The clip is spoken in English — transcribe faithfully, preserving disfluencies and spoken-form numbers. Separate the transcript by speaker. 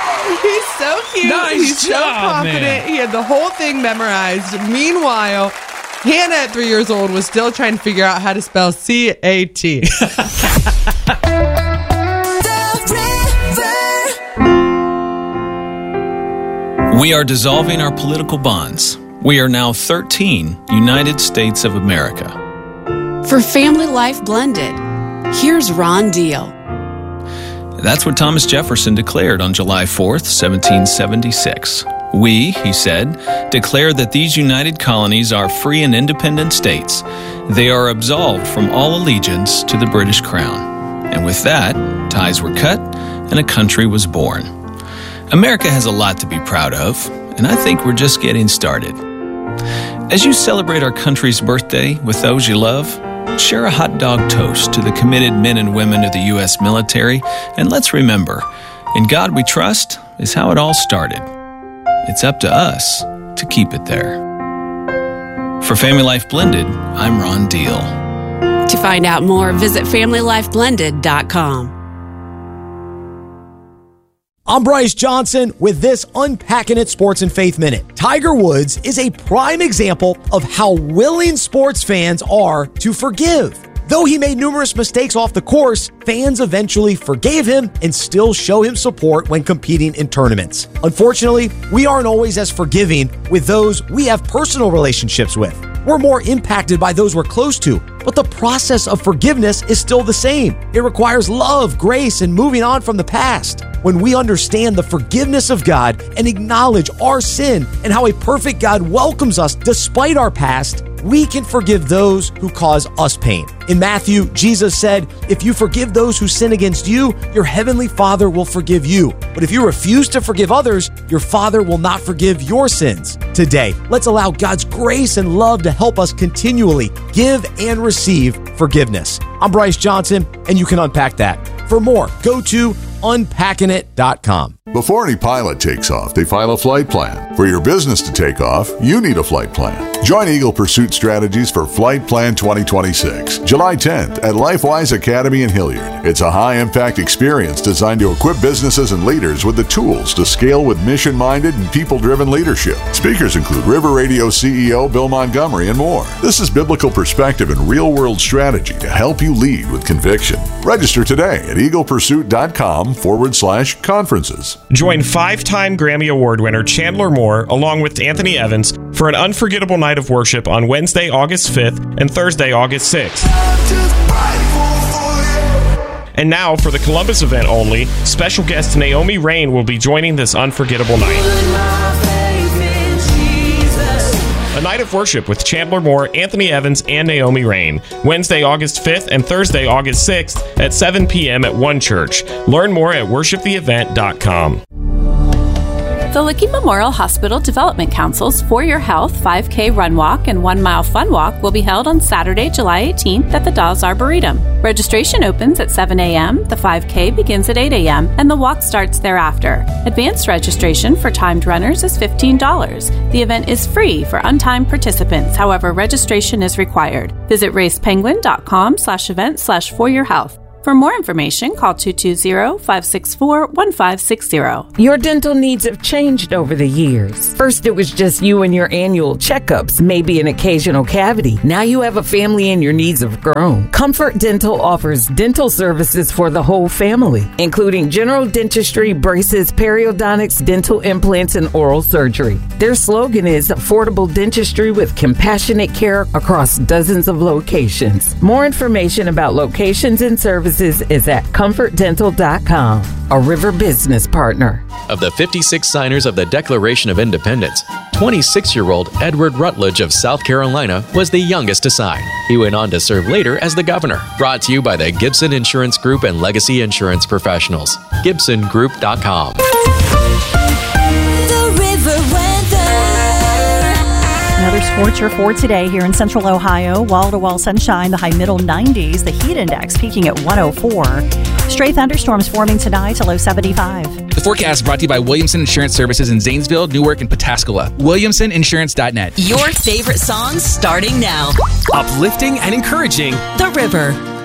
Speaker 1: He's so cute.
Speaker 2: Nice
Speaker 1: He's
Speaker 2: job,
Speaker 1: so confident.
Speaker 2: man.
Speaker 1: He had the whole thing memorized. Meanwhile, Hannah at three years old was still trying to figure out how to spell C A T.
Speaker 3: We are dissolving our political bonds. We are now thirteen United States of America.
Speaker 4: For Family Life Blended, here's Ron Deal.
Speaker 3: That's what Thomas Jefferson declared on July fourth, seventeen seventy-six. We, he said, declare that these united colonies are free and independent states. They are absolved from all allegiance to the British Crown. And with that, ties were cut and a country was born. America has a lot to be proud of, and I think we're just getting started. As you celebrate our country's birthday with those you love, share a hot dog toast to the committed men and women of the U S military, and let's remember, in God we trust is how it all started. It's up to us to keep it there. For Family Life Blended, I'm Ron Deal.
Speaker 4: To find out more, visit family life blended dot com.
Speaker 5: I'm Bryce Johnson with this Unpacking It Sports and Faith Minute. Tiger Woods is a prime example of how willing sports fans are to forgive. Though he made numerous mistakes off the course, fans eventually forgave him and still show him support when competing in tournaments. Unfortunately, we aren't always as forgiving with those we have personal relationships with. We're more impacted by those we're close to, but the process of forgiveness is still the same. It requires love, grace, and moving on from the past. When we understand the forgiveness of God and acknowledge our sin and how a perfect God welcomes us despite our past, we can forgive those who cause us pain. In Matthew, Jesus said, "If you forgive those who sin against you, your heavenly Father will forgive you. But if you refuse to forgive others, your Father will not forgive your sins." Today, let's allow God's grace and love to help us continually give and receive forgiveness. I'm Bryce Johnson, and you can unpack that. For more, go to unpacking it dot com.
Speaker 6: Before any pilot takes off, they file a flight plan. For your business to take off, you need a flight plan. Join Eagle Pursuit Strategies for Flight Plan twenty twenty-six, July tenth at LifeWise Academy in Hilliard. It's a high-impact experience designed to equip businesses and leaders with the tools to scale with mission-minded and people-driven leadership. Speakers include River Radio C E O Bill Montgomery and more. This is biblical perspective and real-world strategy to help you lead with conviction. Register today at eaglepursuit.com forward slash conferences.
Speaker 7: Join five-time Grammy Award winner Chandler Moore along with Anthony Evans for an unforgettable night of worship on Wednesday, August fifth and Thursday, August sixth. And now, for the Columbus event only, special guest Naomi Raine will be joining this unforgettable night. A night of worship with Chandler Moore, Anthony Evans, and Naomi Raine. Wednesday, August fifth and Thursday, August sixth at seven p.m. at One Church. Learn more at worship the event dot com.
Speaker 8: The Licky Memorial Hospital Development Council's For Your Health five K Run Walk and one mile Fun Walk will be held on Saturday, July eighteenth at the Dawes Arboretum. Registration opens at seven a.m., the five K begins at eight a.m., and the walk starts thereafter. Advanced registration for timed runners is fifteen dollars. The event is free for untimed participants, however, registration is required. Visit racepenguin.com slash event slash for your health. For more information, call two two zero, five six four, one five six zero.
Speaker 9: Your dental needs have changed over the years. First, it was just you and your annual checkups, maybe an occasional cavity. Now you have a family and your needs have grown. Comfort Dental offers dental services for the whole family, including general dentistry, braces, periodontics, dental implants, and oral surgery. Their slogan is affordable dentistry with compassionate care across dozens of locations. More information about locations and services is at comfort dental dot com, a River business partner.
Speaker 10: Of the fifty-six signers of the Declaration of Independence, twenty-six-year-old Edward Rutledge of South Carolina was the youngest to sign. He went on to serve later as the governor. Brought to you by the Gibson Insurance Group and Legacy Insurance Professionals. gibson group dot com.
Speaker 11: Another scorcher for today here in central Ohio. Wall-to-wall sunshine, the high middle nineties. The heat index peaking at one oh four. Stray thunderstorms forming tonight, a low seventy-five.
Speaker 12: The forecast brought to you by Williamson Insurance Services in Zanesville, Newark, and Pataskala. williamson insurance dot net.
Speaker 13: Your favorite songs starting now.
Speaker 14: Uplifting and encouraging.
Speaker 13: The River.